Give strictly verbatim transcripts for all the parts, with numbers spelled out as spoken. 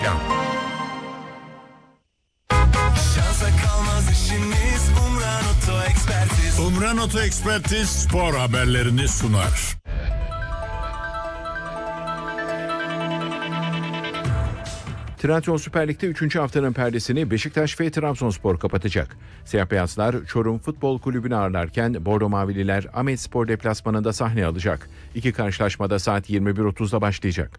Umran Oto Ekspertiz spor haberlerini sunar. Trendyol Süper Lig'de üçüncü haftanın perdesini Beşiktaş ve Trabzonspor kapatacak. Siyah beyazlar Çorum Futbol Kulübü'nü ağırlarken Bordo Mavililer Ahmetspor deplasmanında sahne alacak. İki karşılaşmada saat yirmi bir otuzda başlayacak.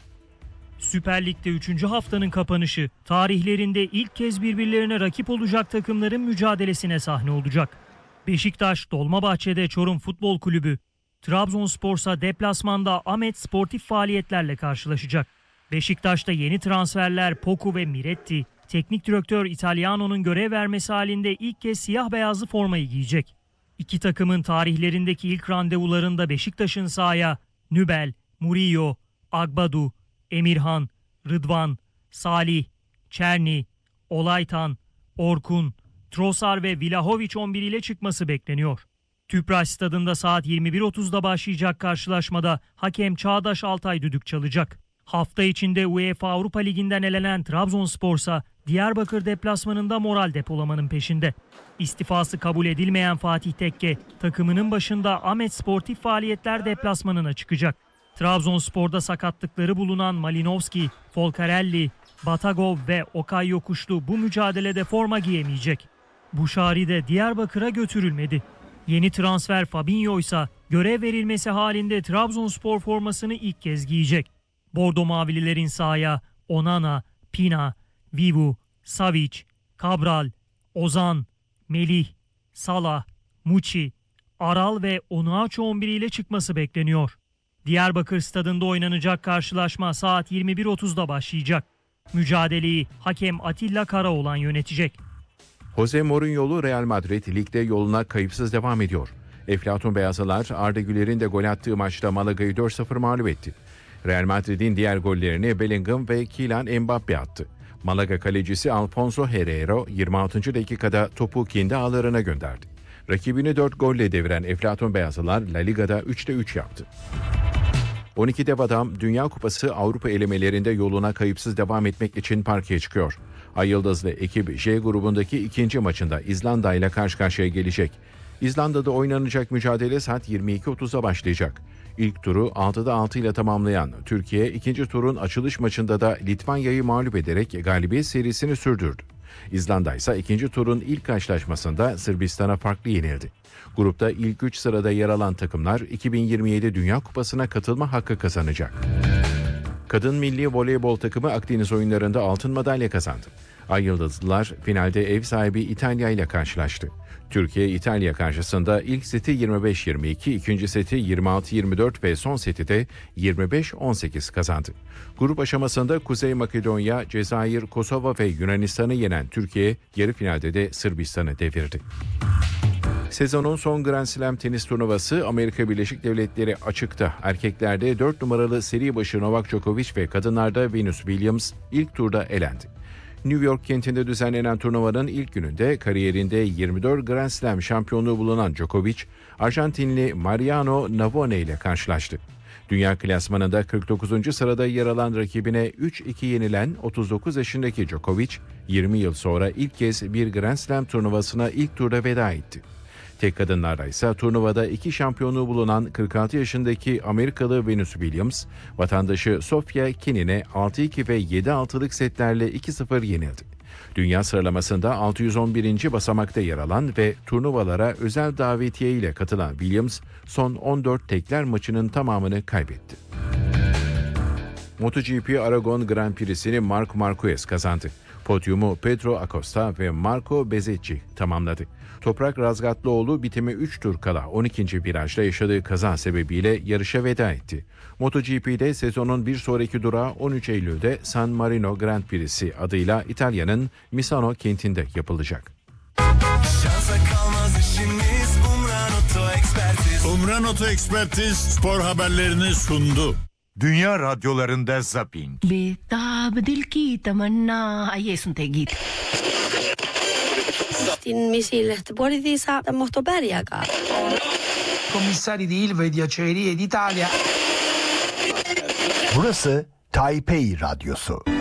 Süper Lig'de üçüncü haftanın kapanışı tarihlerinde ilk kez birbirlerine rakip olacak takımların mücadelesine sahne olacak. Beşiktaş Dolmabahçe'de Çorum Futbol Kulübü, Trabzonspor'sa deplasmanda Ahmet sportif faaliyetlerle karşılaşacak. Beşiktaş'ta yeni transferler Poku ve Miretti, teknik direktör Italiano'nun görev vermesi halinde ilk kez siyah beyazlı formayı giyecek. İki takımın tarihlerindeki ilk randevularında Beşiktaş'ın sahaya Nübel, Murillo, Agbadu, Emirhan, Rıdvan, Salih, Çerni, Olaytan, Orkun, Trossard ve Vlahovic on bir ile çıkması bekleniyor. Tüpraş Stadında saat yirmi bir otuzda başlayacak karşılaşmada hakem Çağdaş Altay düdük çalacak. Hafta içinde UEFA Avrupa Ligi'nden elenen Trabzonspor'sa Diyarbakır deplasmanında moral depolamanın peşinde. İstifası kabul edilmeyen Fatih Tekke takımının başında Ahmet Sportif Faaliyetler deplasmanına çıkacak. Trabzonspor'da sakatlıkları bulunan Malinovski, Folcarelli, Batagov ve Okay Yokuşlu bu mücadelede forma giyemeyecek. Buşari de Diyarbakır'a götürülmedi. Yeni transfer Fabinho ise görev verilmesi halinde Trabzonspor formasını ilk kez giyecek. Bordo Mavililerin sahaya Onana, Pina, Vivu, Savic, Cabral, Ozan, Melih, Salah, Muçi, Aral ve Onuachu on bir ile çıkması bekleniyor. Diyarbakır Stadında oynanacak karşılaşma saat yirmi bir otuzda başlayacak. Mücadeleyi hakem Atilla Karaoğlan yönetecek. Jose Mourinho'lu Real Madrid ligde yoluna kayıpsız devam ediyor. Eflatun Beyazlılar Arda Güler'in de gol attığı maçta Malaga'yı dört sıfır mağlup etti. Real Madrid'in diğer gollerini Bellingham ve Kylian Mbappe attı. Malaga kalecisi Alfonso Herrero yirmi altıncı dakikada topu kendi ağlarına gönderdi. Rakibini dört golle deviren Eflatun Beyazlılar La Liga'da üçte üç yaptı. on iki dev adam Dünya Kupası Avrupa elemelerinde yoluna kayıpsız devam etmek için parkeye çıkıyor. Ay Yıldızlı ekip J grubundaki ikinci maçında İzlanda ile karşı karşıya gelecek. İzlanda'da oynanacak mücadele saat yirmi iki otuzda başlayacak. İlk turu altıda altı ile tamamlayan Türkiye ikinci turun açılış maçında da Litvanya'yı mağlup ederek galibiyet serisini sürdürdü. İzlanda ise ikinci turun ilk karşılaşmasında Sırbistan'a farklı yenildi. Grupta ilk üç sırada yer alan takımlar iki bin yirmi yedi Dünya Kupası'na katılma hakkı kazanacak. Kadın milli voleybol takımı Akdeniz oyunlarında altın madalya kazandı. Ay Yıldızlılar finalde ev sahibi İtalya ile karşılaştı. Türkiye İtalya karşısında ilk seti yirmi beş yirmi iki, ikinci seti yirmi altı yirmi dört ve son seti de yirmi beş on sekiz kazandı. Grup aşamasında Kuzey Makedonya, Cezayir, Kosova ve Yunanistan'ı yenen Türkiye yarı finalde de Sırbistan'ı devirdi. Sezonun son Grand Slam tenis turnuvası Amerika Birleşik Devletleri açıkta. Erkeklerde dört numaralı seri başı Novak Djokovic ve kadınlarda Venus Williams ilk turda elendi. New York kentinde düzenlenen turnuvanın ilk gününde kariyerinde yirmi dört Grand Slam şampiyonluğu bulunan Djokovic, Arjantinli Mariano Navone ile karşılaştı. Dünya klasmanında kırk dokuzuncu sırada yer alan rakibine üç iki yenilen otuz dokuz yaşındaki Djokovic, yirmi yıl sonra ilk kez bir Grand Slam turnuvasına ilk turda veda etti. Tek kadınlarda ise turnuvada iki şampiyonluğu bulunan kırk altı yaşındaki Amerikalı Venus Williams, vatandaşı Sofia Kenin'e altı iki ve yedi altılık setlerle iki sıfır yenildi. Dünya sıralamasında altı yüz on birinci basamakta yer alan ve turnuvalara özel davetiye ile katılan Williams, son on dört tekler maçının tamamını kaybetti. MotoGP Aragon Grand Prix'sini Marc Marquez kazandı. Podyumu Pedro Acosta ve Marco Bezzecchi tamamladı. Toprak Razgatlıoğlu bitime üç tur kala on ikinci virajda yaşadığı kaza sebebiyle yarışa veda etti. MotoGP'de sezonun bir sonraki durağı on üç Eylül'de San Marino Grand Prix'si adıyla İtalya'nın Misano kentinde yapılacak. Şansa kalmaz işimiz Umran Oto Ekspertiz. Umran Oto Ekspertiz spor haberlerini sundu. Dünya radyolarında Zapping. बेताब दिल की तमन्ना आइए सुनते गीत. Misille, puoi di sa molto beriaga. Commissari di Ilva e di Acciaierie d'Italia. Burası Taipei Radyosu.